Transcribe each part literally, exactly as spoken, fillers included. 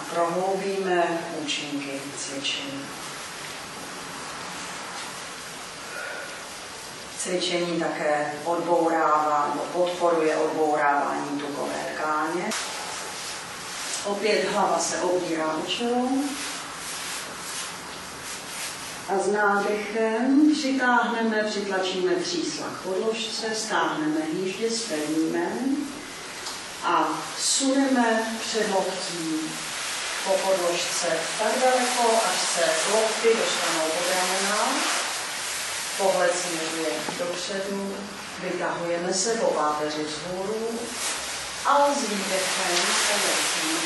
prohloubíme účinky cvičení. Cvičení také odbourává nebo podporuje odbourávání tukové tkáně. Opět hlava se obírá o čelo. A s nádechem přitáhneme, přitlačíme třísla k podložce, stáhneme hýždě, spevníme a suneme před loktí po podložce tak daleko, až se lokty dostanou pod ramena. Pohled směřuje dopředu, vytahujeme se po páteři vzhůru a s výdechem se vrtíme.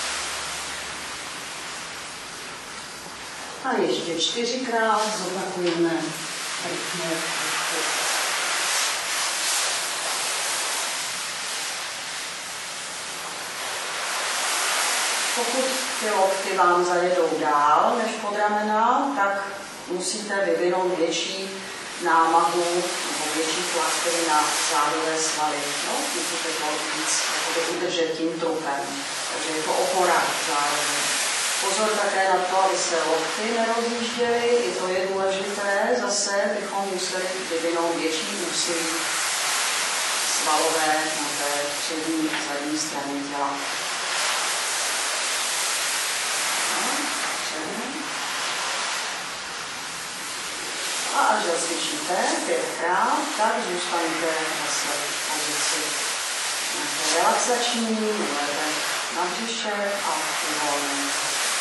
A ještě čtyřikrát zopakujeme rytmu. Pokud ty lokty vám zajedou dál než pod ramena, tak musíte vyvinout větší námahu nebo větší tlak na zádové svaly. No, musíte to víc udržet tím trupem. Takže je to opora zároveň. Pozor také na to, aby se lokty nerozjížděly, i to je důležité. Zase bychom museli vyvinout větší úsilí svalové na té přední a zadní straně těla. A až zacvičíte pětkrát, tak zůstaňte zase v pozici nějaké relaxační, levé na břiše a uvolnění.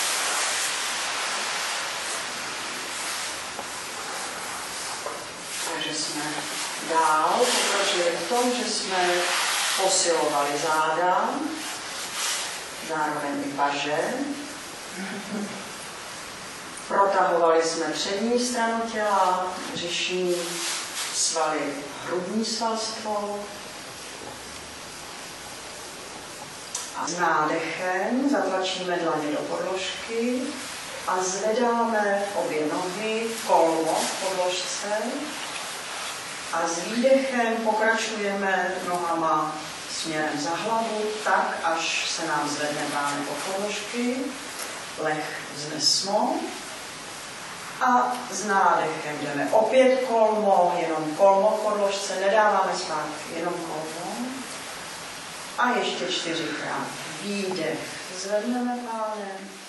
Takže jsme dál pokročili v tom, že jsme posilovali záda, zároveň i paže. Protahovali jsme přední stranu těla, břišní svaly, hrudní svalstvo. A s nádechem zatlačíme dlaně do podložky a zvedáme obě nohy kolmo v podložce. A s výdechem pokračujeme nohama směrem za hlavu, tak, až se nám zvedne brány po podložky. Leh vznesmo. A s nádechem jdeme opět kolmo, jenom kolmo v podložce, nedáváme zpátky, jenom kolmo. A ještě čtyřikrát výdech, zvedneme pánem.